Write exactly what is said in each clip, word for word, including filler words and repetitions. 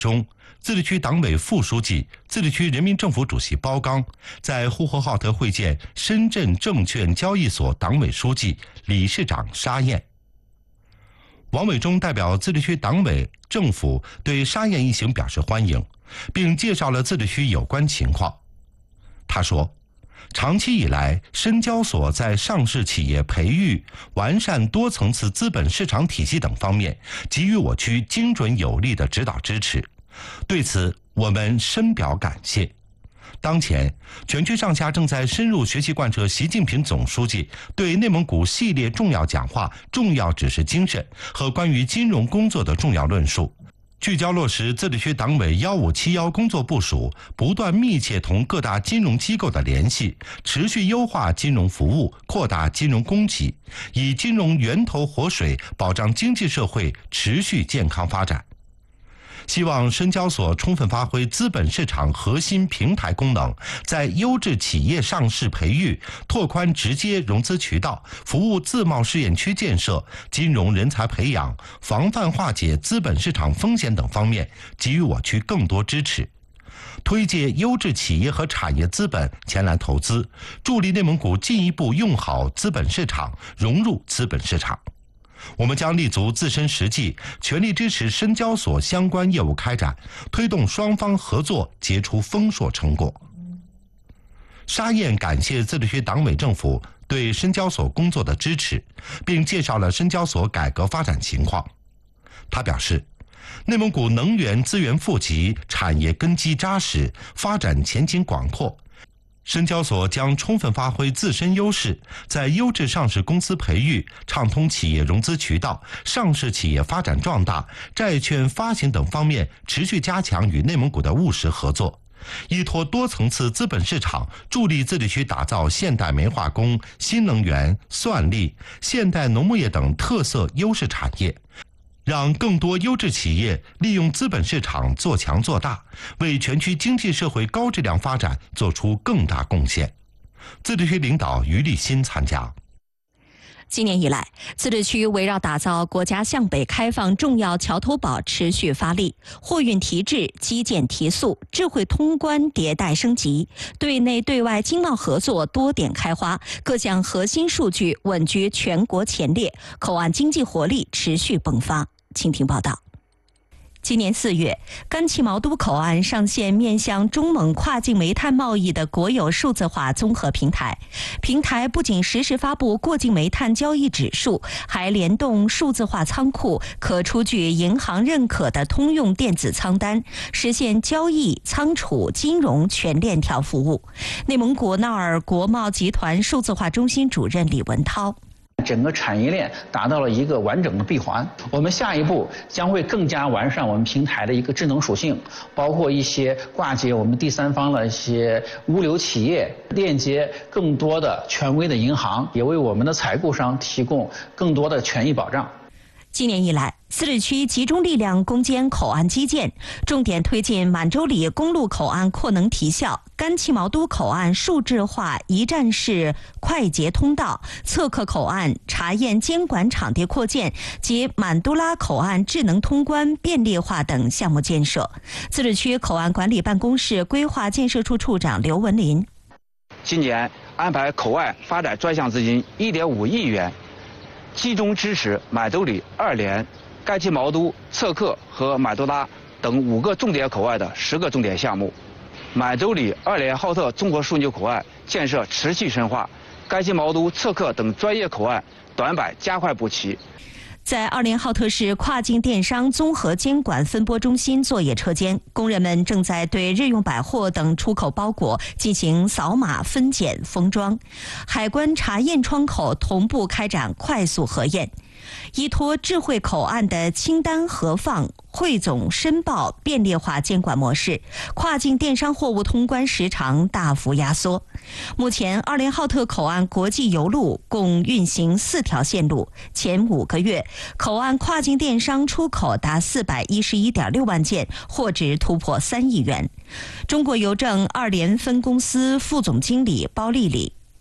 中，自治区党委副书记、自治区人民政府主席包刚在呼和浩特会见深圳证券交易所党委书记、理事长沙燕。王伟忠代表自治区党委政府对沙燕一行表示欢迎，并介绍了自治区有关情况。他说，长期以来，深交所在上市企业培育、完善多层次资本市场体系等方面给予我区精准有力的指导支持，对此我们深表感谢。当前，全区上下正在深入学习贯彻习近平总书记对内蒙古系列重要讲话、重要指示精神和关于金融工作的重要论述，聚焦落实自治区党委一五七一工作部署，不断密切同各大金融机构的联系，持续优化金融服务，扩大金融供给，以金融源头活水，保障经济社会持续健康发展。希望深交所充分发挥资本市场核心平台功能，在优质企业上市培育、拓宽直接融资渠道、服务自贸试验区建设、金融人才培养、防范化解资本市场风险等方面给予我区更多支持，推介优质企业和产业资本前来投资，助力内蒙古进一步用好资本市场，融入资本市场。我们将立足自身实际，全力支持深交所相关业务开展，推动双方合作结出丰硕成果。沙燕感谢自治区党委政府对深交所工作的支持，并介绍了深交所改革发展情况。他表示，内蒙古能源资源富集，产业根基扎实，发展前景广阔。深交所将充分发挥自身优势，在优质上市公司培育、畅通企业融资渠道、上市企业发展壮大、债券发行等方面持续加强与内蒙古的务实合作，依托多层次资本市场，助力自治区打造现代煤化工、新能源、算力、现代农牧业等特色优势产业，让更多优质企业利用资本市场做强做大，为全区经济社会高质量发展做出更大贡献。自治区领导于立新参加。 今年以来，自治区围绕打造国家向北开放重要桥头堡持续发力，货运提质、基建提速、智慧通关迭代升级，对内对外经贸合作多点开花，各项核心数据稳居全国前列，口岸经济活力持续迸发。请听报道。今年四月，甘旗毛都口岸上线面向中蒙跨境煤炭贸易的国有数字化综合平台。平台不仅实时发布过境煤炭交易指数，还联动数字化仓库，可出具银行认可的通用电子仓单，实现交易、仓储、金融全链条服务。内蒙古淖尔国贸集团数字化中心主任李文涛。 整个产业链达到了一个完整的闭环。我们下一步将会更加完善我们平台的一个智能属性，包括一些挂接我们第三方的一些物流企业，链接更多的权威的银行，也为我们的采购商提供更多的权益保障。 今年以来，自治区集中力量攻坚口岸基建，重点推进满洲里公路口岸扩能提效、甘旗毛都口岸数字化一站式快捷通道、侧客口岸查验监管场地扩建及满都拉口岸智能通关便利化等项目建设。自治区口岸管理办公室规划建设处处长刘文林： 今年安排口岸发展专项资金一点五亿元。集中支持满洲里二连、甘旗毛都、侧客和满都拉等五个重点口岸的十个重点项目。满洲里二连浩特综合枢纽口岸建设持续深化，甘旗毛都、侧客等专业口岸短板加快补齐。 在二连浩特市跨境电商综合监管分拨中心作业车间，工人们正在对日用百货等出口包裹进行扫码分拣封装，海关查验窗口同步开展快速核验。依托智慧口岸的清单核放、汇总申报便利化监管模式，跨境电商货物通关时长大幅压缩。目前，二连浩特口岸国际邮路共运行四条线路，前五个月，口岸跨境电商出口达四百一十一点六万件，货值突破三亿元。中国邮政二连分公司副总经理包丽丽。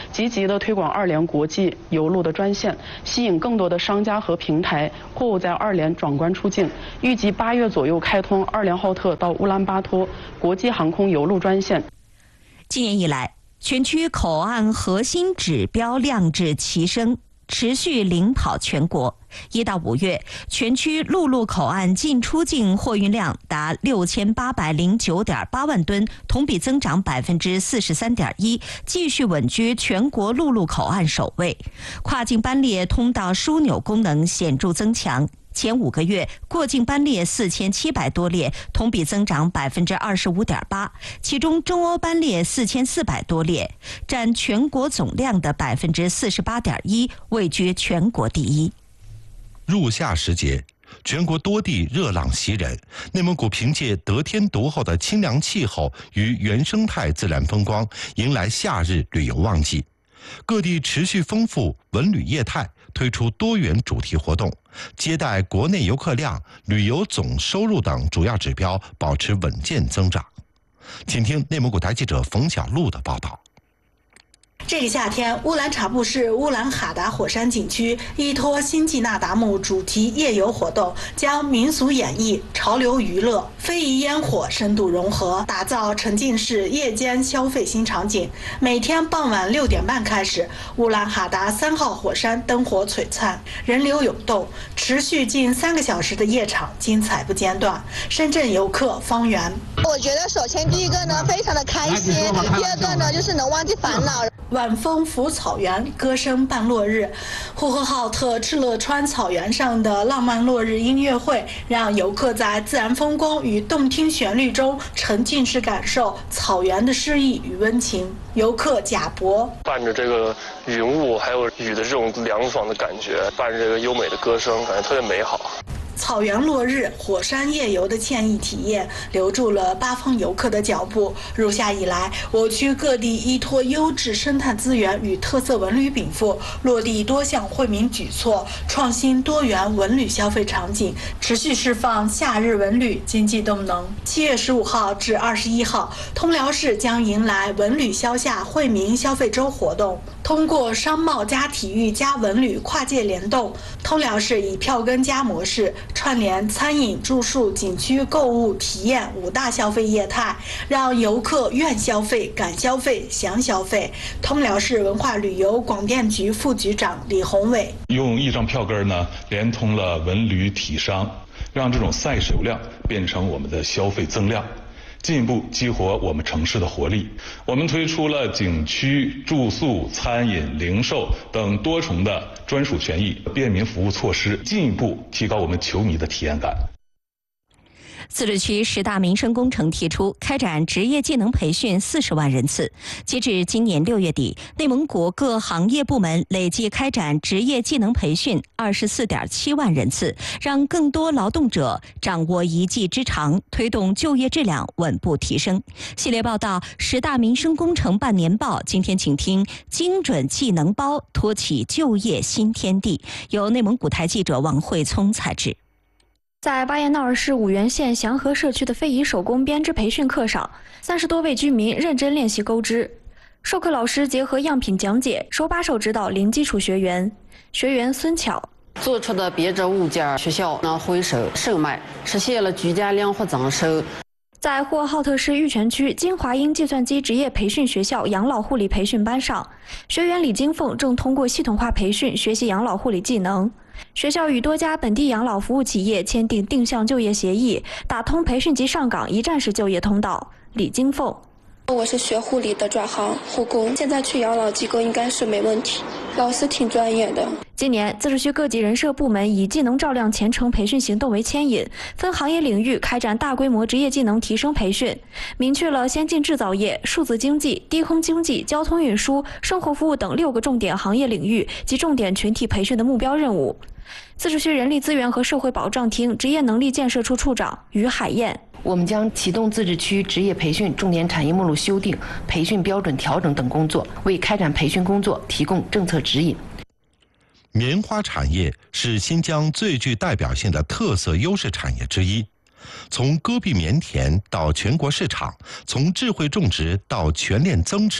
积极的推广二联国际邮路的专线，吸引更多的商家和平台货物在二联转关出境。预计八月左右开通二联浩特到乌兰巴托国际航空邮路专线。 今年以来，全区口岸核心指标亮质齐升，持续领跑全国。一到五月，全区陆路口岸进出境货运量达六千八百零九点八万吨，同比增长百分之四十三点一，继续稳居全国陆路口岸首位。跨境班列通道枢纽功能显著增强。前五个月过境班列四千七百多列，同比增长百分之二十五点八，其中中欧班列四千四百多列，占全国总量的百分之四十八点一，位居全国第一。 入夏时节，全国多地热浪袭人，内蒙古凭借得天独厚的清凉气候与原生态自然风光，迎来夏日旅游旺季。各地持续丰富文旅业态，推出多元主题活动，接待国内游客量、旅游总收入等主要指标保持稳健增长。请听内蒙古台记者冯小璐的报道。 这个夏天，乌兰察布市乌兰哈达火山景区依托新季纳达慕主题夜游活动，将民俗演绎、潮流娱乐、非遗烟火深度融合，打造沉浸式夜间消费新场景。每天傍晚六点半开始，乌兰哈达三号火山灯火璀璨，人流涌动，持续近三个小时的夜场精彩不间断。深圳游客方圆， 我觉得首先第一个呢，非常的开心；第二个呢，就是能忘记烦恼。 晚风拂草原，歌声伴落日。呼和浩特敕勒川草原上的浪漫落日音乐会，让游客在自然风光与动听旋律中沉浸式感受草原的诗意与温情。游客贾博， 伴着这个云雾还有雨的这种凉爽的感觉，伴着这个优美的歌声，感觉特别美好。 草原落日、火山夜游的惬意体验，留住了八方游客的脚步。入夏以来，我区各地依托优质生态资源与特色文旅禀赋，落地多项惠民举措，创新多元文旅消费场景，持续释放夏日文旅经济动能。七月十五号至二十一号，通辽市将迎来文旅消夏惠民消费周活动。通过商贸加体育加文旅跨界联动，通辽市以票根加模式串联餐饮、住宿、景区、购物、体验五大消费业态，让游客愿消费、敢消费、想消费。通辽市文化旅游广电局副局长李宏伟， 用一张票根呢，连通了文旅体商，让这种赛事流量变成我们的消费增量，进一步激活我们城市的活力。我们推出了景区、住宿、餐饮、零售等多重的专属权益便民服务措施，进一步提高我们球迷的体验感。 自治区十大民生工程提出开展职业技能培训四十万人次。截至今年六月底，内蒙古各行业部门累计开展职业技能培训二十四点七万人次，让更多劳动者掌握一技之长，推动就业质量稳步提升。系列报道十大民生工程半年报，今天请听精准技能包托起就业新天地，由内蒙古台记者王慧聪采制。 在巴彦淖尔市五原县祥和社区的非遗手工编织培训课上，三十多位居民认真练习钩织。授课老师结合样品讲解，手把手指导零基础学员。学员孙巧做出的编织物件，学校能回收售卖，实现了居家粮活增收。 在呼和浩特市玉泉区金华英计算机职业培训学校养老护理培训班上，学员李金凤正通过系统化培训学习养老护理技能。学校与多家本地养老服务企业签订定向就业协议，打通培训及上岗一站式就业通道。李金凤， 我是学护理的，转行护工，现在去养老机构应该是没问题，老师挺专业的。 今年自治区各级人社部门以技能照亮前程培训行动为牵引，分行业领域开展大规模职业技能提升培训，明确了先进制造业、数字经济、低空经济、交通运输、生活服务等六个重点行业领域及重点群体培训的目标任务。自治区人力资源和社会保障厅职业能力建设处处长于海燕， 我们将启动自治区职业培训重点产业目录修订、培训标准调整等工作，为开展培训工作提供政策指引。 棉花产业是新疆最具代表性的特色优势产业之一。从戈壁棉田到全国市场，从智慧种植到全链增值，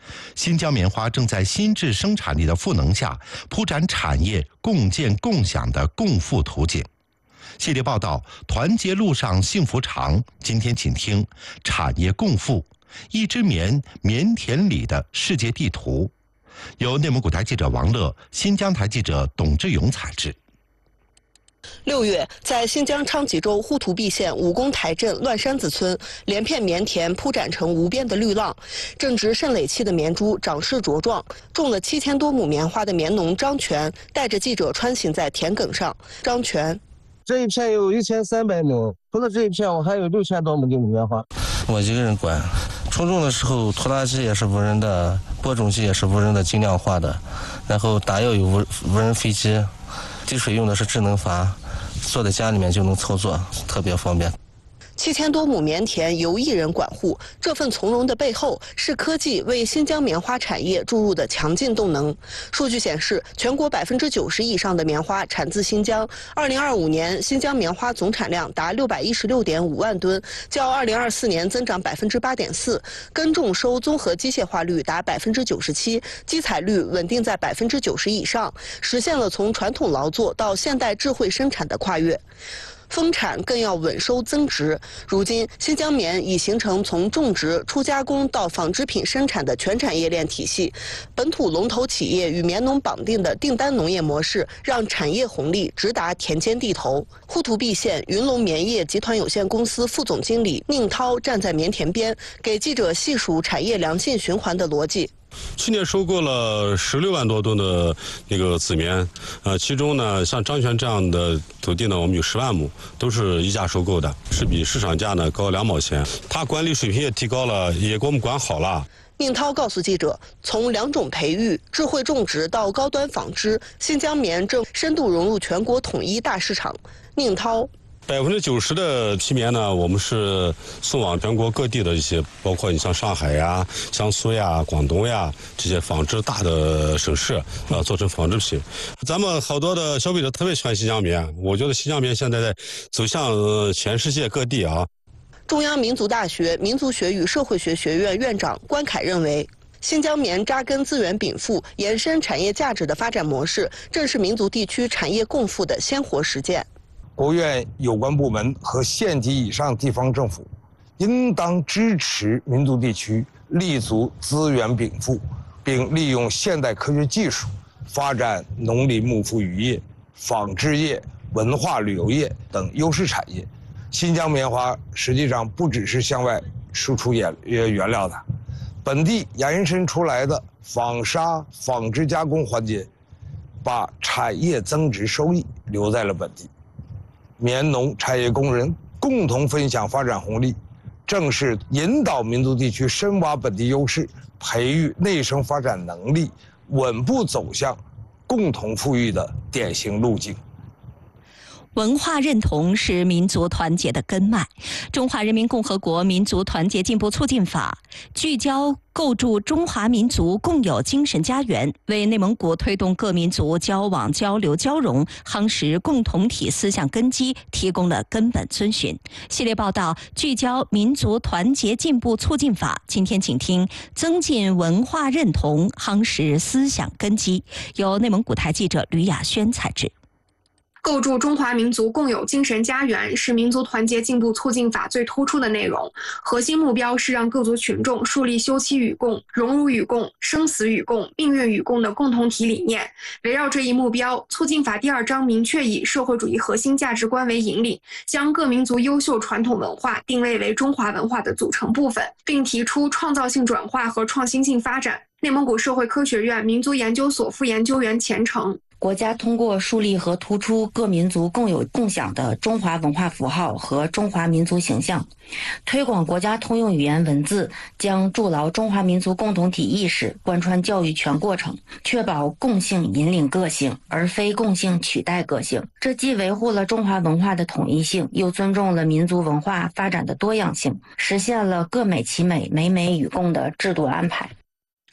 新疆棉花正在新质生产力的赋能下，铺展产业共建共享的共富图景。系列报道《团结路上幸福长》，今天请听产业共富，一只棉棉田里的世界地图，由内蒙古台记者王乐、新疆台记者董志勇采制。 六月，在新疆昌吉州呼图壁县武功台镇乱山子村，连片棉田铺展成无边的绿浪。正值渗蕾期的棉株长势茁壮，种了七千多亩棉花的棉农张全带着记者穿行在田埂上。张全， 这一片有一千三百亩，除了这一片，我还有六千多亩的棉花。 我一个人管。冲种的时候，拖拉机也是无人的，播种机也是无人的精量化的，然后打药有无无人飞机，滴水用的是智能阀，坐在家里面就能操作，特别方便。 七千多亩棉田由一人管护，这份从容的背后是科技为新疆棉花产业注入的强劲动能。数据显示，全国百分之九十以上的棉花产自新疆。二零二五年，新疆棉花总产量达六百一十六点五万吨，较二零二四年增长百分之八点四。耕种收综合机械化率达百分之九十七，机采率稳定在百分之九十以上，实现了从传统劳作到现代智慧生产的跨越。丰产更要稳收增值。如今，新疆棉已形成从种植、初加工到纺织品生产的全产业链体系。本土龙头企业与棉农绑定的订单农业模式，让产业红利直达田间地头。呼图壁县云龙棉业集团有限公司副总经理宁涛站在棉田边，给记者细数产业良性循环的逻辑。 去年收购了十六万多吨的那个紫棉，呃，其中呢，像张全这样的土地呢，我们有十万亩，都是一价收购的，是比市场价呢高两毛钱。他管理水平也提高了，也给我们管好了。 宁涛告诉记者，从两种培育、智慧种植到高端纺织，新疆棉正深度融入全国统一大市场。宁涛。 百分之九十的皮棉呢，我们是送往全国各地的一些，包括你像上海呀、江苏呀、广东呀这些纺织大的省市，啊，做成纺织品。咱们好多的消费者特别喜欢新疆棉，我觉得新疆棉现在在走向全世界各地啊。 中央民族大学民族学与社会学学院院长关凯认为，新疆棉扎根资源禀赋、延伸产业价值的发展模式，正是民族地区产业共富的鲜活实践。 国务院有关部门和县级以上地方政府应当支持民族地区立足资源禀赋，并利用现代科学技术发展农林牧副渔业、纺织业、文化旅游业等优势产业。新疆棉花实际上不只是向外输出原原料的，本地延伸出来的纺纱、纺织加工环节，把产业增值收益留在了本地。棉农产业工人共同分享发展红利，正是引导民族地区深挖本地优势、培育内生发展能力、稳步走向共同富裕的典型路径。 文化认同是民族团结的根脉。中华人民共和国民族团结进步促进法聚焦构筑中华民族共有精神家园，为内蒙古推动各民族交往交流交融、夯实共同体思想根基提供了根本遵循。系列报道聚焦民族团结进步促进法，今天请听增进文化认同，夯实思想根基，由内蒙古台记者吕雅轩采制。 构筑中华民族共有精神家园是民族团结进步促进法最突出的内容，核心目标是让各族群众树立休戚与共、荣辱与共、生死与共、命运与共的共同体理念。围绕这一目标，促进法第二章明确以社会主义核心价值观为引领，将各民族优秀传统文化定位为中华文化的组成部分，并提出创造性转化和创新性发展。内蒙古社会科学院民族研究所副研究员钱成， 国家通过树立和突出各民族共有共享的中华文化符号和中华民族形象，推广国家通用语言文字，将筑牢中华民族共同体意识贯穿教育全过程，确保共性引领个性，而非共性取代个性。这既维护了中华文化的统一性，又尊重了民族文化发展的多样性，实现了各美其美、美美与共的制度安排。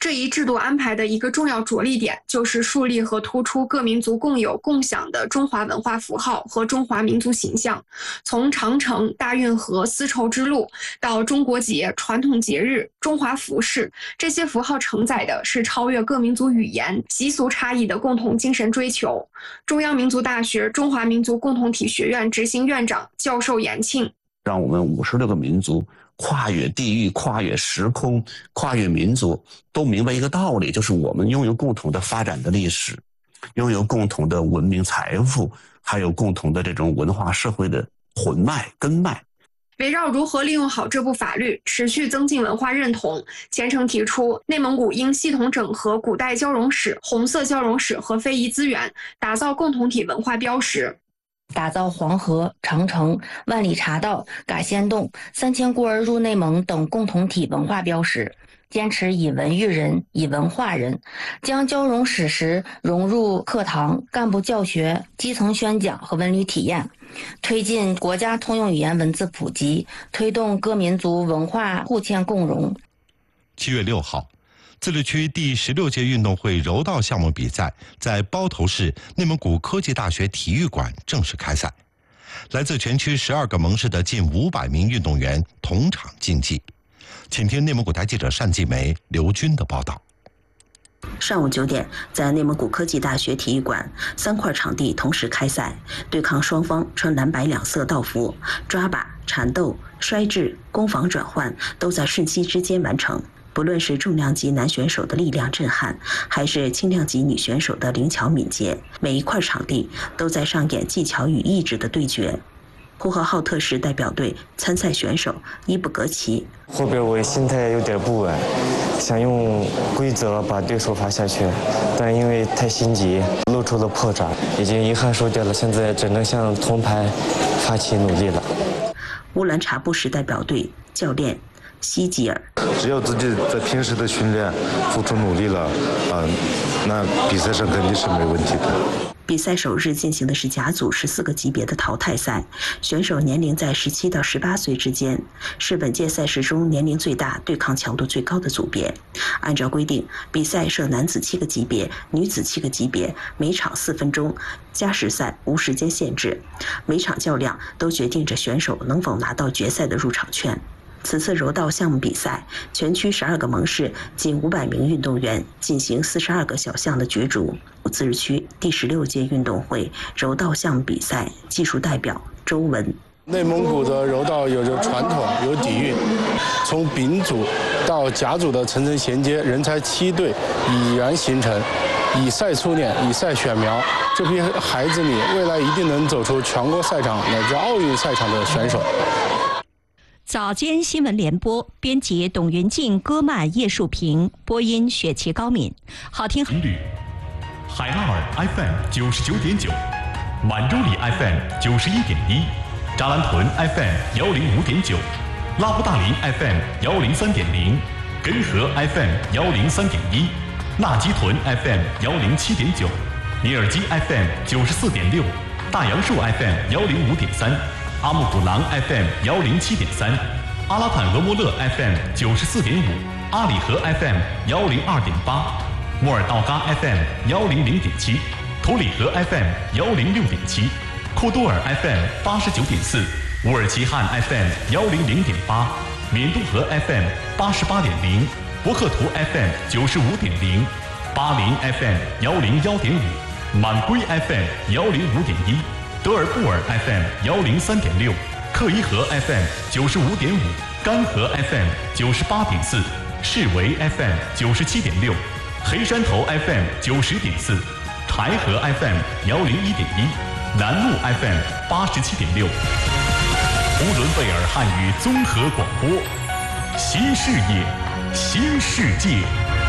这一制度安排的一个重要着力点，就是树立和突出各民族共有共享的中华文化符号和中华民族形象。从长城、大运河、丝绸之路到中国节、传统节日、中华服饰，这些符号承载的是超越各民族语言、习俗差异的共同精神追求。中央民族大学中华民族共同体学院执行院长、教授严庆， 让我们五十六个民族跨越地域、跨越时空、跨越民族，都明白一个道理，就是我们拥有共同的发展的历史，拥有共同的文明财富，还有共同的这种文化社会的魂脉根脉。 围绕如何利用好这部法律，持续增进文化认同，虔诚提出内蒙古应系统整合古代交融史、红色交融史和非遗资源，打造共同体文化标识。 打造黄河、长城、万里茶道、嘎仙洞、三千孤儿入内蒙等共同体文化标识，坚持以文育人、以文化人，将交融史实融入课堂、干部教学、基层宣讲和文旅体验，推进国家通用语言文字普及，推动各民族文化互嵌共融。 七月六号，自治区第十六届运动会柔道项目比赛在包头市内蒙古科技大学体育馆正式开赛，来自全区十二个盟市的近五百名运动员同场竞技。请听内蒙古台记者单继梅、刘军的报道。 上午九点，在内蒙古科技大学体育馆，三块场地同时开赛，对抗双方穿蓝白两色道服，抓把、缠斗、摔掷、攻防转换都在瞬息之间完成。不论是重量级男选手的力量震撼，还是轻量级女选手的灵巧敏捷，每一块场地都在上演技巧与意志的对决。呼和浩特市代表队参赛选手伊布格齐， 后边我心态有点不稳，想用规则把对手罚下去，但因为太心急，露出了破绽，已经遗憾输掉了，现在只能向铜牌发起努力了。 乌兰察布市代表队教练希吉尔， 只要自己在平时的训练付出努力了，啊、呃，那比赛上肯定是没问题的。 比赛首日进行的是甲组十四个级别的淘汰赛，选手年龄在十七到十八岁之间，是本届赛事中年龄最大、对抗强度最高的组别。按照规定，比赛设男子七个级别，女子七个级别，每场四分钟，加时赛无时间限制。每场较量都决定着选手能否拿到决赛的入场券。此次柔道项目比赛，全区十二个盟市近五百名运动员进行四十二个小项的角逐。自治区第十六届运动会柔道项目比赛技术代表周文。 内蒙古的柔道有着传统，有底蕴，从丙组到甲组的层层衔接，人才七队已然形成，以赛粗练，以赛选苗，这批孩子里未来一定能走出全国赛场乃至奥运赛场的选手。 早间新闻联播，编辑董云静、歌曼、叶树平，播音雪琪、高敏。好听频率：海拉尔 F M 九十九点九，满洲里 F M 九十一点一，扎兰屯 F M 幺零五点九，拉布大林 F M 幺零三点零，根河 F M 幺零三点一，纳基屯 F M 幺零七点九，尼尔基 F M 九十四点六，大杨树 F M 幺零五点三。阿木古朗 F M 幺零七点三，阿拉坦俄莫勒 F M 九十四点五，阿里河 F M 幺零二点八，莫尔道嘎 F M 幺零零点七，图里河 F M 幺零六点七，库多尔 F M 八十九点四，乌尔齐汉 F M 幺零零点八，缅都河 F M 八十八点零，博克图 F M 九十五点零，巴林 F M 幺零幺点五，满归 F M 幺零五点一。德尔布尔 F M 幺零三点六，克伊河 F M 九十五点五，干河 F M 九十八点四，士维 F M 九十七点六，黑山头 F M 九十点四，台河 F M 幺零一点一，南路 F M 八十七点六。呼伦贝尔汉语综合广播，新视野，新世界。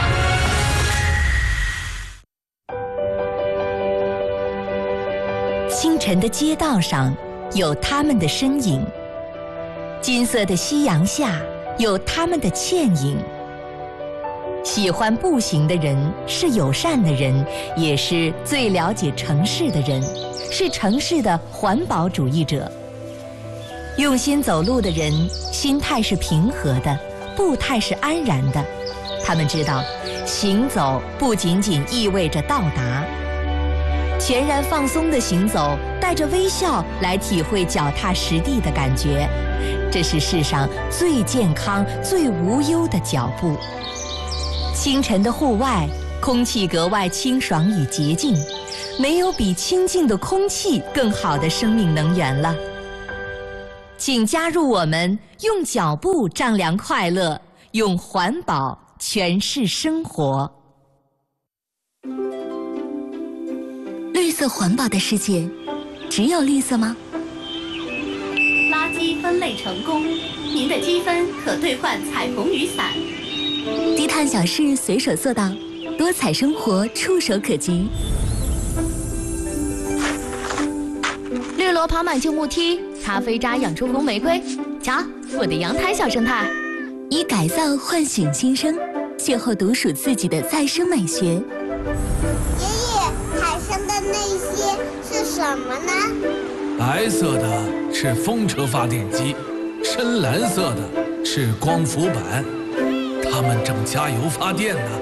清晨的街道上有他们的身影，金色的夕阳下有他们的倩影。喜欢步行的人是友善的人，也是最了解城市的人，是城市的环保主义者。用心走路的人，心态是平和的，步态是安然的。 他们知道，行走不仅仅意味着到达。全然放松的行走，带着微笑来体会脚踏实地的感觉，这是世上最健康、最无忧的脚步。清晨的户外，空气格外清爽与洁净，没有比清净的空气更好的生命能源了。请加入我们，用脚步丈量快乐，用环保诠释生活。绿色环保的世界，只有绿色吗？ 垃圾分类成功，您的积分可兑换彩虹雨伞。 低碳小事随手做到，多彩生活触手可及。 绿萝爬满旧木梯，咖啡渣养出红玫瑰。瞧，我的阳台小生态。 以改造唤醒新生，邂逅独属自己的再生美学。 爷爷，海上的那些是什么呢？ 白色的是风车发电机，深蓝色的是光伏板，它们正加油发电呢。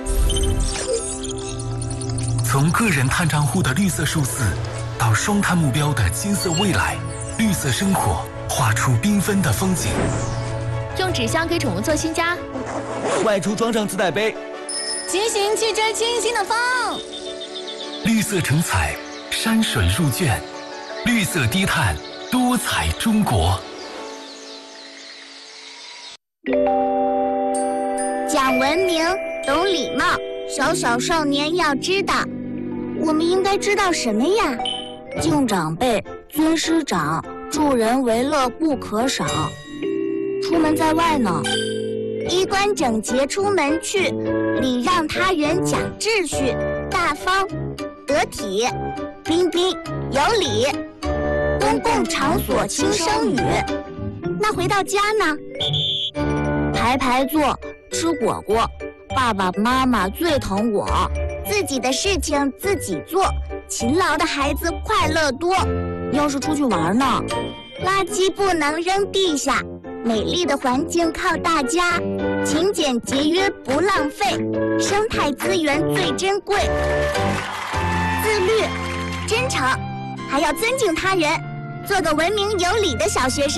从个人碳账户的绿色数字，到双碳目标的金色未来，绿色生活画出缤纷的风景。 用纸箱给宠物做新家， 外出装上自带杯， 骑行去追清新的风。 绿色成彩，山水入卷，绿色低碳，多彩中国。 讲文明，懂礼貌，小小少年要知道。我们应该知道什么呀？敬长辈，尊师长，助人为乐不可少。出门在外呢，衣冠整洁出门去，礼让他人讲秩序，大方得体，彬彬有礼。公共场所轻声语。那回到家呢？排排坐，吃火锅，爸爸妈妈最疼我。自己的事情自己做，勤劳的孩子快乐多。要是出去玩呢，垃圾不能扔地下，美丽的环境靠大家，勤俭节约不浪费，生态资源最珍贵。自律、真诚，还要尊敬他人，做个文明有礼的小学生。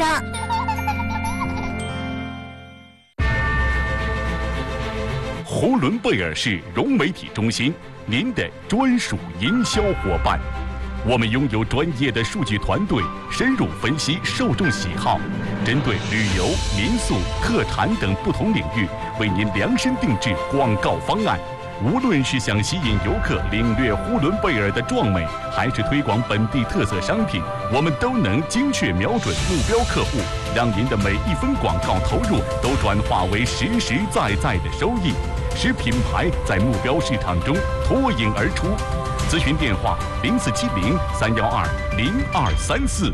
呼伦贝尔市融媒体中心，您的专属营销伙伴。我们拥有专业的数据团队，深入分析受众喜好，针对旅游、民宿、特产等不同领域，为您量身定制广告方案。无论是想吸引游客领略呼伦贝尔的壮美，还是推广本地特色商品，我们都能精确瞄准目标客户，让您的每一分广告投入都转化为实实在在的收益，使品牌在目标市场中脱颖而出。咨询电话：零四七零三幺二零二三四。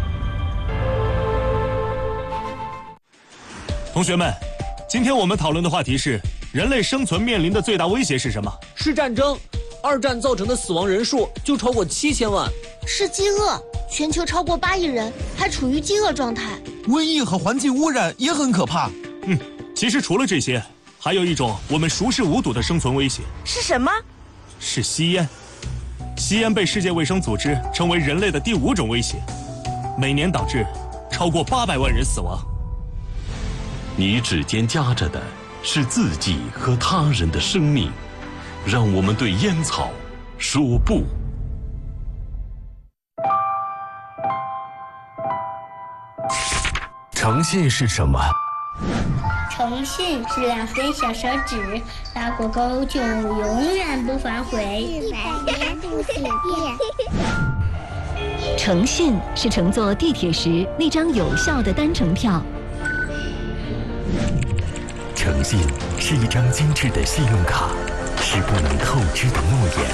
同学们，今天我们讨论的话题是：人类生存面临的最大威胁是什么？ 是战争。二战造成的死亡人数就超过七千万。 是饥饿，全球超过八亿人还处于饥饿状态。 瘟疫和环境污染也很可怕。嗯，其实除了这些，还有一种我们熟视无睹的生存威胁。 是什么？ 是吸烟。吸烟被世界卫生组织称为人类的第五种威胁，每年导致超过八百万人死亡。 你指尖夹着的是自己和他人的生命，让我们对烟草说不。 诚信是什么？ 诚信是两根小手指拉过钩就永远不反悔，一百年不许变。 诚信是乘坐地铁时那张有效的单程票。 诚信是一张精致的信用卡，是不能透支的诺言。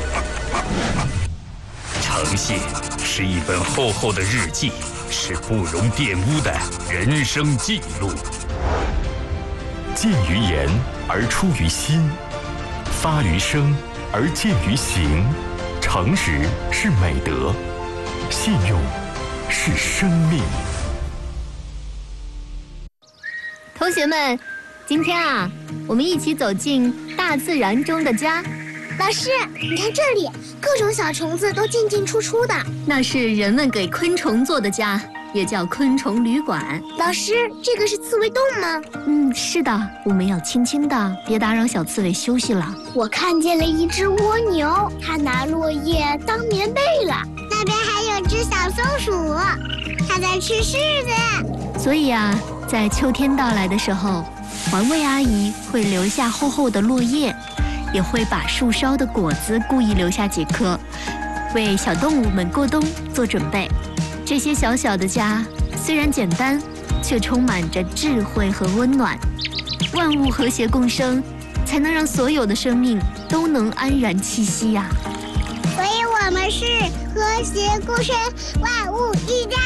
诚信是一本厚厚的日记，是不容玷污的人生记录。 见于言而出于心，发于声而见于行。诚实是美德，信用是生命。 同学们， 今天啊，我们一起走进大自然中的家。 老师，你看这里，各种小虫子都进进出出的。 那是人们给昆虫做的家，也叫昆虫旅馆。 老师，这个是刺猬洞吗？ 嗯，是的，我们要轻轻的，别打扰小刺猬休息了。 我看见了一只蜗牛，它拿落叶当棉被了。那边还有只小松鼠，它在吃柿子。 所以啊，在秋天到来的时候，环卫阿姨会留下厚厚的落叶，也会把树梢的果子故意留下几颗，为小动物们过冬做准备。这些小小的家虽然简单，却充满着智慧和温暖。万物和谐共生，才能让所有的生命都能安然栖息呀、啊。 所以我们是和谐共生，万物一家。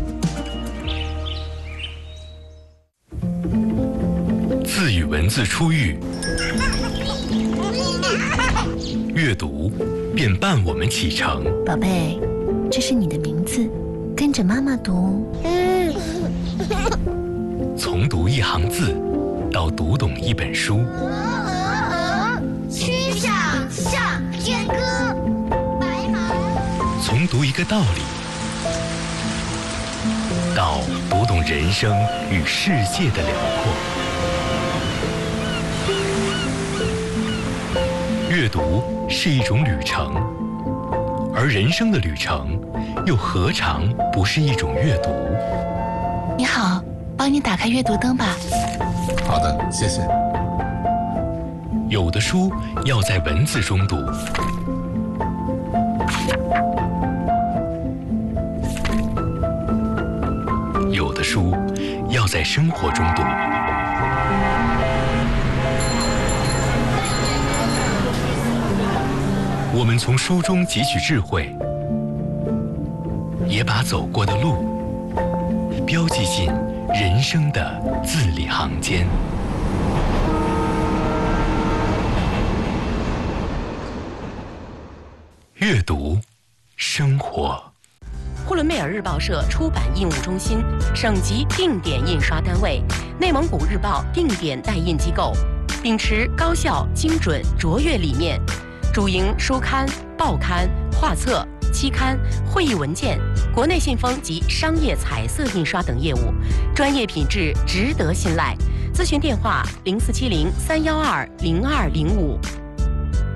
字与文字初遇，阅读便伴我们启程。 宝贝，这是你的名字，跟着妈妈读。 嗯。 从读一行字，到读懂一本书。 曲项向天歌。 从读一个道理，到读懂人生与世界的辽阔。阅读是一种旅程，而人生的旅程又何尝不是一种阅读？ 你好，帮你打开阅读灯吧。 好的，谢谢。 有的书要在文字中读，有的书要在生活中读。我们从书中汲取智慧，也把走过的路标记进人生的字里行间。阅读，生活。 呼伦贝尔日报社出版印务中心，省级定点印刷单位，内蒙古日报定点代印机构，秉持高效、精准、卓越理念，主营书刊、报刊、画册、期刊、会议文件、国内信封及商业彩色印刷等业务，专业品质值得信赖。咨询电话：零四七零三幺二零二零五。